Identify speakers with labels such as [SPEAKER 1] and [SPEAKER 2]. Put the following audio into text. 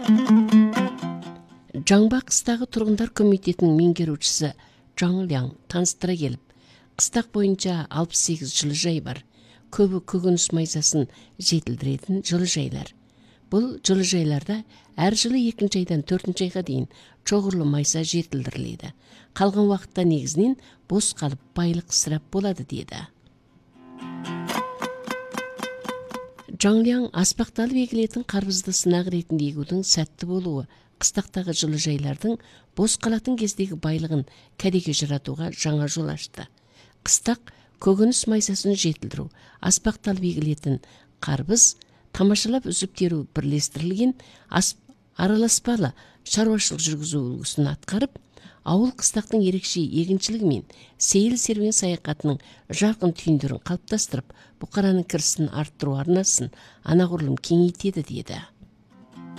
[SPEAKER 1] Жаңба қыстағы тұрғындар комитетінің меңгерушісі Жаң Ляң таныстыра келіп, қыстақ бойынша 68 жылыжай бар. Көбі көкөніс майсасын жетілдіретін жылыжайлар. Бұл жылыжайларда әр жылы 2 айдан 4 айға дейін чоғырлы майса жетілдіріледі. Қалған уақытта негізінен бос қалып байлық ысырап болады деді. Жаң Ляң аспақталып егілетін қарбызды сынақ ретінде егудің сәтті болуы қыстақтағы жылыжайлардың бос қалатын кездегі байлығын кәдеге жаратуға жаңа жол ашты. Қыстақ көкөніс майсасын жетілдіру, аспақталып егілетін қарбыз, тамашалап үзіп теру бірлестірілген араласпалы шаруашылық жүргізу үлгісін атқарып, ауыл қыстақтың ерекше егіншілігі мен сейіл серуен саяхатының жарқын түйіндерін қалыптастырып, бұқараның кірісін арттыру арнасын анағұрлым кеңейтеді деді.